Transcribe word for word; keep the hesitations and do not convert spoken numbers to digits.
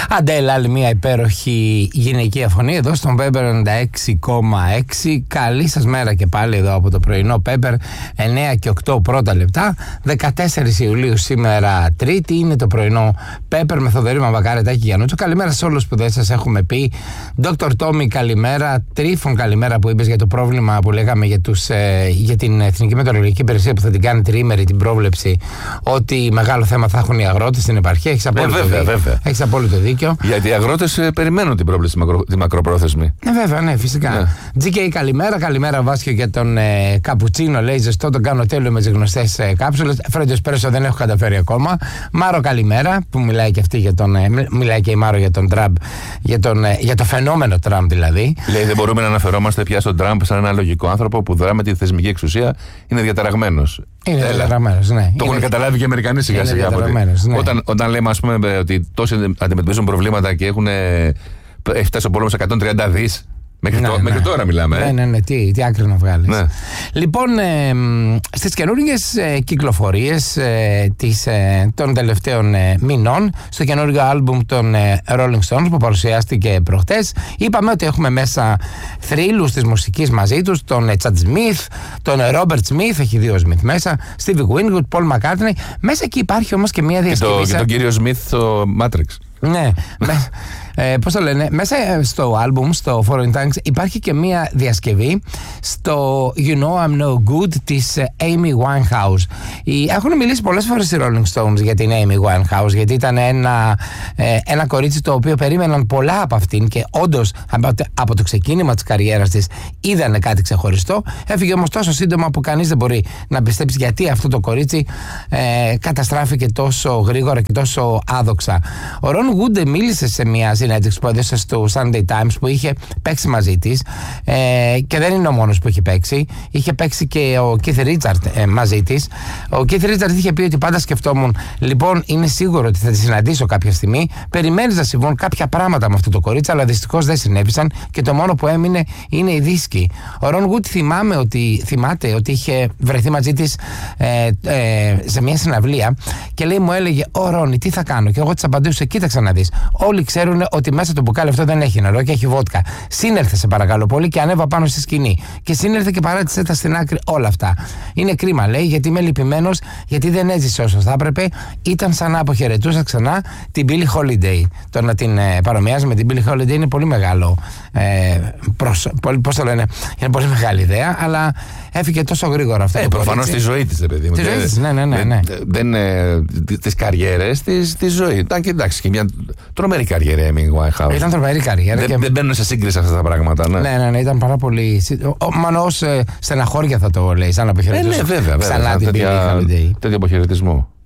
Αντέλα, άλλη μια υπέροχη γυναικεία φωνή εδώ στον Pepper ενενήντα έξι κόμμα έξι. Καλή σας μέρα και πάλι εδώ από το πρωινό Pepper, εννέα και οκτώ πρώτα λεπτά, δεκατέσσερις Ιουλίου σήμερα Τρίτη. Είναι το πρωινό Pepper με Θοδωρή Μαυροκάρη, Τάκη Γιαννούτσο. Καλημέρα σε όλους που δεν σας έχουμε πει. Ντόκτορ Τόμι, καλημέρα. Τρίφων, καλημέρα που είπες για το πρόβλημα που λέγαμε για, τους, ε, για την Εθνική Μετεωρολογική Υπηρεσία που θα την κάνει τριήμερη την πρόβλεψη ότι μεγάλο θέμα θα έχουν οι αγρότες στην επαρχία. Έχεις απόλυτο, ε, βέβαια, βέβαια. Έχεις απόλυτο δίκιο. Γιατί οι αγρότες ε, περιμένουν την πρόβλεψη μακρο, τη μακροπρόθεσμη. Ε, βέβαια, ναι, φυσικά. Ναι. τζι κέι, καλημέρα. Καλημέρα, Βάσκιο, για τον ε, καπουτσίνο. Λέει ζεστό, τον κάνω τέλειο με τις γνωστές ε, κάψουλες. Φρέντο Εσπρέσο δεν έχω καταφέρει ακόμα. Μάρο, καλημέρα. Που μιλάει και αυτή για τον. Ε, μιλάει και η Μάρο για τον Τραμπ. Για, τον, ε, για το φαινόμενο Τραμπ δηλαδή. Λέει δεν μπορούμε να αναφερόμαστε πια στον Τραμπ σαν ένα λογικό άνθρωπο που δρά με τη θεσμική εξουσία. Είναι διαταραγμένος. Είναι διαταραγμένος, ναι. Το έχουν καταλάβει και οι Αμερικανοί σιγά σιγά. Ναι. Όταν, όταν λέμε, ας πούμε, ότι τόσοι αντιμετωπίζουν προβλήματα και έχουν φτάσει ο πόλεμος εκατόν τριάντα δις. Μέχρι, ναι, το, ναι. μέχρι τώρα μιλάμε. Ναι, ε. ναι, ναι. Τι, τι άκρη να βγάλεις. Ναι. Λοιπόν, ε, στις καινούργιες ε, κυκλοφορίες ε, της, ε, των τελευταίων ε, μηνών, στο καινούργιο άλμπουμ των ε, Rolling Stones που παρουσιάστηκε προχτές, είπαμε ότι έχουμε μέσα θρύλους της μουσικής μαζί τους, τον ε, Chad Smith, τον ε, Robert Smith, έχει δύο Smith μέσα, Stevie Winwood, Paul McCartney. Μέσα εκεί υπάρχει όμως και μια διασκευή. Και, το, και τον κύριο Smith στο Matrix. Ναι, με, ε, πώς το λένε, μέσα στο άλμπουμ, στο Foreign Tanks, υπάρχει και μία διασκευή στο You Know I'm No Good της Amy Winehouse. Έχουν μιλήσει πολλές φορές οι Rolling Stones για την Amy Winehouse, γιατί ήταν ένα, ε, ένα κορίτσι το οποίο περίμεναν πολλά από αυτήν και όντως από το ξεκίνημα της καριέρας της είδανε κάτι ξεχωριστό. Έφυγε όμως τόσο σύντομα που κανείς δεν μπορεί να πιστέψει γιατί αυτό το κορίτσι ε, καταστράφηκε τόσο γρήγορα και τόσο άδοξα. Ο Ron Wood μίλησε σε μια συνέντευξη που έδωσε στο Sunday Times που είχε παίξει μαζί της ε, και δεν είναι ο μόνος που είχε παίξει. Είχε παίξει και ο Keith Richards ε, μαζί της. Ο Keith Richards είχε πει ότι πάντα σκεφτόμουν, λοιπόν, είναι σίγουρο ότι θα τη συναντήσω κάποια στιγμή. Περιμένεις να συμβούν κάποια πράγματα με αυτό το κορίτσι, αλλά δυστυχώς δεν συνέβησαν και το μόνο που έμεινε είναι η δίσκη. Ο Ron Wood θυμάμαι ότι, θυμάται ότι είχε βρεθεί μαζί της ε, ε, σε μια συναυλία και λέει, μου έλεγε, Ω Ρόνι, τι θα κάνω? Και εγώ της απαντούσα, κοίταξα να δεις. Όλοι ξέρουν ότι μέσα το μπουκάλι αυτό δεν έχει νερό και έχει βότκα. Σύνερθε, σε παρακαλώ πολύ, και ανέβα πάνω στη σκηνή. Και σύνερθε και παράτησε τα στην άκρη όλα αυτά. Είναι κρίμα, λέει, γιατί είμαι λυπημένος, γιατί δεν έζησε όσο θα έπρεπε. Ήταν σαν να αποχαιρετούσα ξανά την Billie Holiday. Το να την ε, παρομοιάζει με την Billie Holiday είναι πολύ μεγάλο. Ε, προς, πολύ, πώς το λένε, είναι πολύ μεγάλη ιδέα, αλλά έφυγε τόσο γρήγορα αυτό. Ε, προφανώς τη ζωή της, παιδί μου. Τη ζωή της, ναι, ναι, ναι. ναι. Δεν είναι τις καριέρες, τη ζωή. Ήταν και εντάξει, και μια τρομερή καριέρα η Amy Winehouse. Ήταν τρομερή καριέρα. Δεν, και... δεν μπαίνουν σε σύγκριση αυτά τα πράγματα. Ναι, ναι, ναι, ναι, ήταν πάρα πολύ. Μάλλον ως ε, στεναχώρια θα το λέει, σαν να αποχαιρετούσε. Ε, ναι, βέβαια. Ξανά την Billie Holiday. Τέτοιο αποχαιρετισμό.